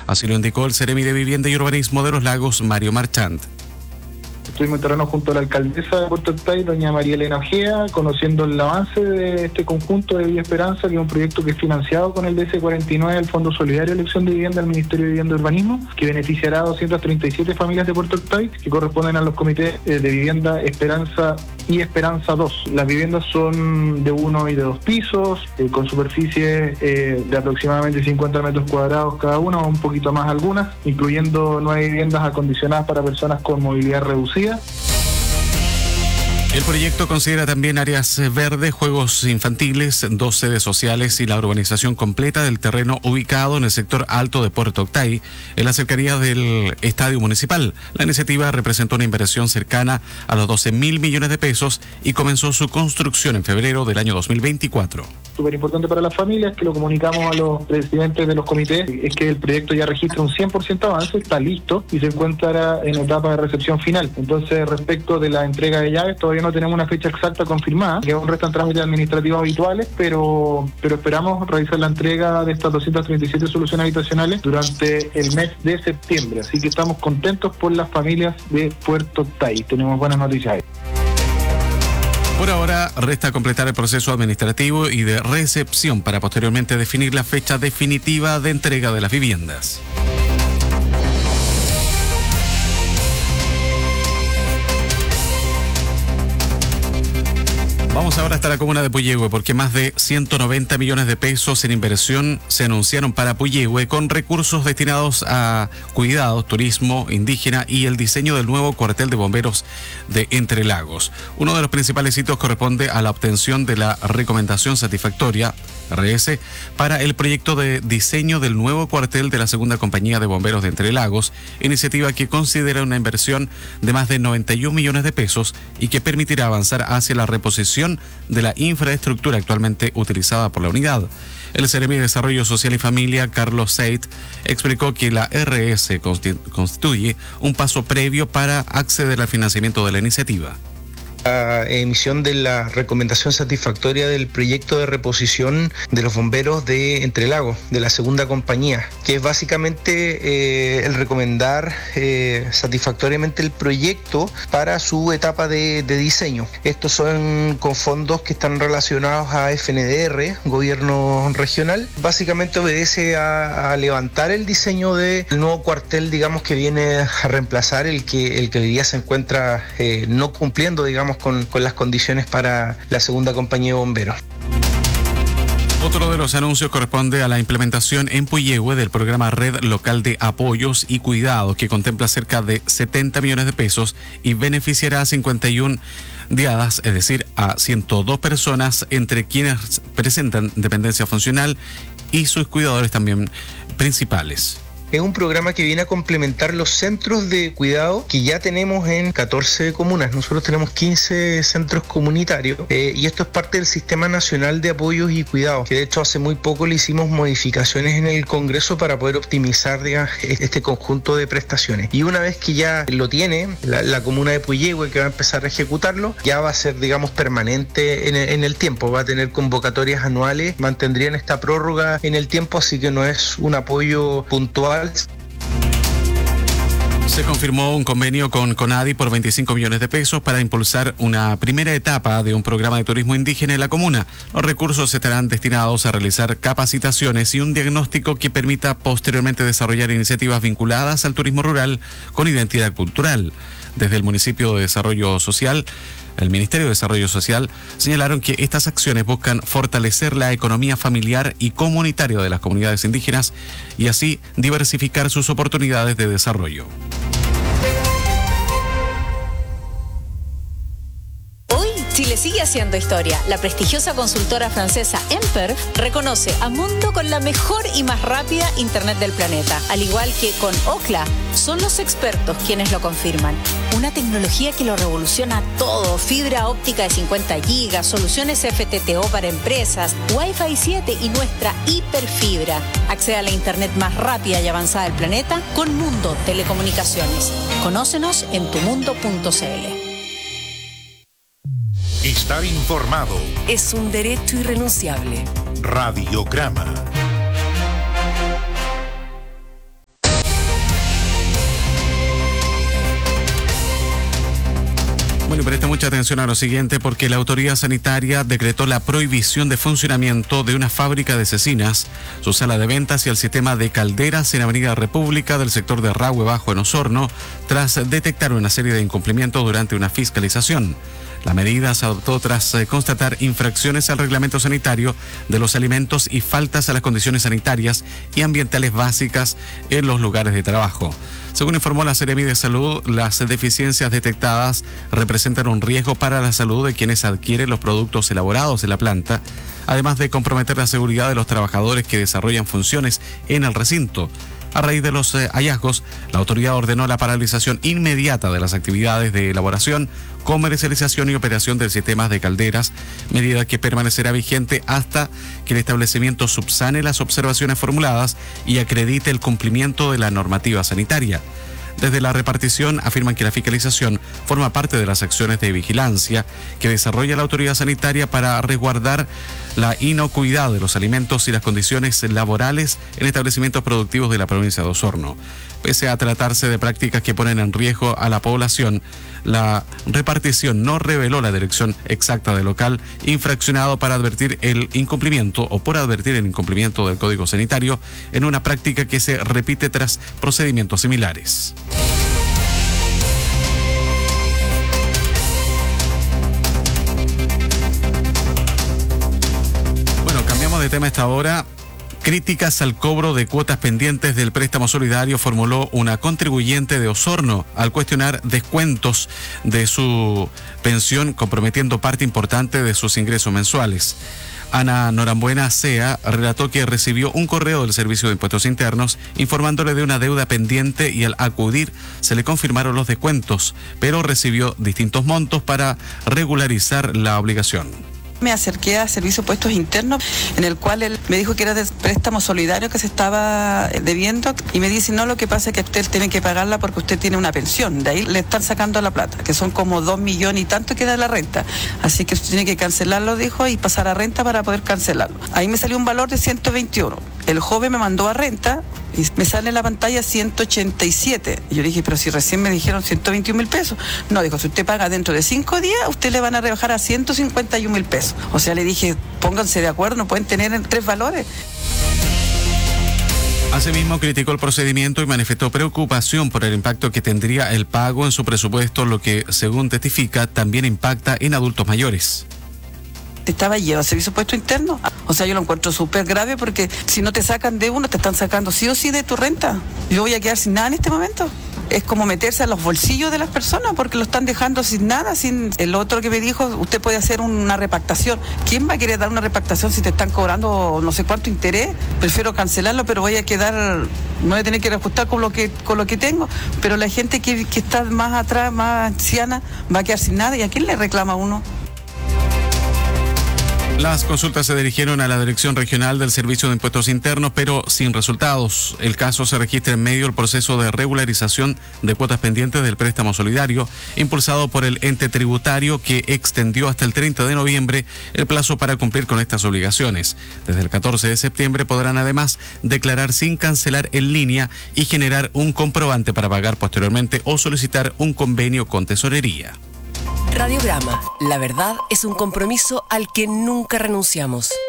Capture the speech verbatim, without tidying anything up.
Así lo indicó el Seremi de Vivienda y Urbanismo de Los Lagos, Mario Marchand. Estuvimos en terreno junto a la alcaldesa de Puerto Octay, doña María Elena Ojea, conociendo el avance de este conjunto de Villa Esperanza, que es un proyecto que es financiado con el D S cuarenta y nueve, el Fondo Solidario de Elección de Vivienda del Ministerio de Vivienda y Urbanismo, que beneficiará a doscientas treinta y siete familias de Puerto Octay, que corresponden a los comités de vivienda Esperanza y Esperanza dos. Las viviendas son de uno y de dos pisos, eh, con superficie eh, de aproximadamente cincuenta metros cuadrados cada una, o un poquito más algunas, incluyendo nueve viviendas acondicionadas para personas con movilidad reducida. El proyecto considera también áreas verdes, juegos infantiles, dos sedes sociales y la urbanización completa del terreno ubicado en el sector alto de Puerto Octay, en la cercanía del estadio municipal. La iniciativa representó una inversión cercana a los doce mil millones de pesos y comenzó su construcción en febrero del año dos mil veinticuatro. Súper importante para las familias, que lo comunicamos a los presidentes de los comités, es que el proyecto ya registra un cien por ciento avance, está listo y se encuentra en etapa de recepción final. Entonces, respecto de la entrega de llaves, todavía no tenemos una fecha exacta confirmada, que aún restan trámites administrativos habituales, pero, pero esperamos realizar la entrega de estas doscientas treinta y siete soluciones habitacionales durante el mes de septiembre. Así que estamos contentos por las familias de Puerto Octay. Tenemos buenas noticias ahí. Por ahora, resta completar el proceso administrativo y de recepción para posteriormente definir la fecha definitiva de entrega de las viviendas. Vamos ahora hasta la comuna de Puyehue, porque más de ciento noventa millones de pesos en inversión se anunciaron para Puyehue, con recursos destinados a cuidados, turismo indígena y el diseño del nuevo cuartel de bomberos de Entre Lagos. Uno de los principales hitos corresponde a la obtención de la recomendación satisfactoria, R S, para el proyecto de diseño del nuevo cuartel de la segunda compañía de bomberos de Entre Lagos, iniciativa que considera una inversión de más de noventa y un millones de pesos y que permitirá avanzar hacia la reposición de la infraestructura actualmente utilizada por la unidad. El Seremi de Desarrollo Social y Familia, Carlos Seit, explicó que la R S constituye un paso previo para acceder al financiamiento de la iniciativa. La emisión de la recomendación satisfactoria del proyecto de reposición de los bomberos de Entre Lagos, de la segunda compañía, que es básicamente eh, el recomendar eh, satisfactoriamente el proyecto para su etapa de, de diseño. Estos son con fondos que están relacionados a F N D R, gobierno regional. Básicamente obedece a, a levantar el diseño del nuevo cuartel, digamos, que viene a reemplazar el que, el que hoy día se encuentra eh, no cumpliendo, digamos, Con, con las condiciones para la segunda compañía de bomberos. Otro de los anuncios corresponde a la implementación en Puyehue del programa Red Local de Apoyos y Cuidados, que contempla cerca de setenta millones de pesos y beneficiará a cincuenta y una diadas, es decir, a ciento dos personas, entre quienes presentan dependencia funcional y sus cuidadores también principales. Es un programa que viene a complementar los centros de cuidado que ya tenemos en catorce comunas. Nosotros tenemos quince centros comunitarios eh, y esto es parte del Sistema Nacional de Apoyos y Cuidados, que de hecho hace muy poco le hicimos modificaciones en el Congreso para poder optimizar, digamos, este conjunto de prestaciones. Y una vez que ya lo tiene la, la comuna de Puyehue, que va a empezar a ejecutarlo, ya va a ser, digamos, permanente en el, en el tiempo. Va a tener convocatorias anuales, mantendrían esta prórroga en el tiempo, así que no es un apoyo puntual. Se confirmó un convenio con CONADI por veinticinco millones de pesos para impulsar una primera etapa de un programa de turismo indígena en la comuna. Los recursos estarán destinados a realizar capacitaciones y un diagnóstico que permita posteriormente desarrollar iniciativas vinculadas al turismo rural con identidad cultural. Desde el Municipio de Desarrollo Social, el Ministerio de Desarrollo Social, señalaron que estas acciones buscan fortalecer la economía familiar y comunitaria de las comunidades indígenas y así diversificar sus oportunidades de desarrollo. Chile sigue haciendo historia. La prestigiosa consultora francesa Emperf reconoce a Mundo con la mejor y más rápida internet del planeta. Al igual que con Ookla, son los expertos quienes lo confirman. Una tecnología que lo revoluciona todo. Fibra óptica de cincuenta gigas, soluciones F T T O para empresas, Wi-Fi siete y nuestra hiperfibra. Accede a la internet más rápida y avanzada del planeta con Mundo Telecomunicaciones. Conócenos en tu mundo punto c l. Estar informado es un derecho irrenunciable. Radiograma. Bueno, y preste mucha atención a lo siguiente, porque la autoridad sanitaria decretó la prohibición de funcionamiento de una fábrica de cecinas, su sala de ventas y el sistema de calderas en Avenida República del sector de Rahue Bajo en Osorno, tras detectar una serie de incumplimientos durante una fiscalización. La medida se adoptó tras eh, constatar infracciones al reglamento sanitario de los alimentos y faltas a las condiciones sanitarias y ambientales básicas en los lugares de trabajo. Según informó la Seremi de Salud, las deficiencias detectadas representan un riesgo para la salud de quienes adquieren los productos elaborados en la planta, además de comprometer la seguridad de los trabajadores que desarrollan funciones en el recinto. A raíz de los eh, hallazgos, la autoridad ordenó la paralización inmediata de las actividades de elaboración, comercialización y operación de sistemas de calderas, medida que permanecerá vigente hasta que el establecimiento subsane las observaciones formuladas y acredite el cumplimiento de la normativa sanitaria. Desde la repartición afirman que la fiscalización forma parte de las acciones de vigilancia que desarrolla la autoridad sanitaria para resguardar la inocuidad de los alimentos y las condiciones laborales en establecimientos productivos de la provincia de Osorno. Pese a tratarse de prácticas que ponen en riesgo a la población, la repartición no reveló la dirección exacta del local infraccionado para advertir el incumplimiento o por advertir el incumplimiento del Código Sanitario en una práctica que se repite tras procedimientos similares. Bueno, cambiamos de tema a esta hora. Críticas al cobro de cuotas pendientes del préstamo solidario formuló una contribuyente de Osorno al cuestionar descuentos de su pensión, comprometiendo parte importante de sus ingresos mensuales. Ana Norambuena Sea relató que recibió un correo del Servicio de Impuestos Internos informándole de una deuda pendiente y al acudir se le confirmaron los descuentos, pero recibió distintos montos para regularizar la obligación. Me acerqué a Servicio de Impuestos Internos, en el cual él me dijo que era de préstamo solidario que se estaba debiendo, y me dice, no, lo que pasa es que usted tiene que pagarla porque usted tiene una pensión, de ahí le están sacando la plata, que son como dos millones y tanto que da la renta, así que usted tiene que cancelarlo, dijo, y pasar a renta para poder cancelarlo. Ahí me salió un valor de ciento veintiuno, el joven me mandó a renta y me sale en la pantalla ciento ochenta y siete. Y yo le dije, pero si recién me dijeron ciento veintiún mil pesos. No, dijo, si usted paga dentro de cinco días, usted le van a rebajar a ciento cincuenta y un mil pesos. O sea, le dije, pónganse de acuerdo, no pueden tener tres valores. Asimismo, criticó el procedimiento y manifestó preocupación por el impacto que tendría el pago en su presupuesto, lo que, según testifica, también impacta en adultos mayores. Estaba lleno de Servicio de Impuestos Internos. O sea, yo lo encuentro súper grave porque si no te sacan de uno, te están sacando sí o sí de tu renta. Yo voy a quedar sin nada en este momento. Es como meterse a los bolsillos de las personas porque lo están dejando sin nada, sin el otro que me dijo, usted puede hacer una repactación. ¿Quién va a querer dar una repactación si te están cobrando no sé cuánto interés? Prefiero cancelarlo, pero voy a quedar, no voy a tener que reajustar con lo que con lo que tengo. Pero la gente que, que está más atrás, más anciana, va a quedar sin nada. ¿Y a quién le reclama uno? Las consultas se dirigieron a la Dirección Regional del Servicio de Impuestos Internos, pero sin resultados. El caso se registra en medio del proceso de regularización de cuotas pendientes del préstamo solidario, impulsado por el ente tributario, que extendió hasta el treinta de noviembre el plazo para cumplir con estas obligaciones. Desde el catorce de septiembre podrán además declarar sin cancelar en línea y generar un comprobante para pagar posteriormente o solicitar un convenio con tesorería. Radiograma, la verdad es un compromiso al que nunca renunciamos.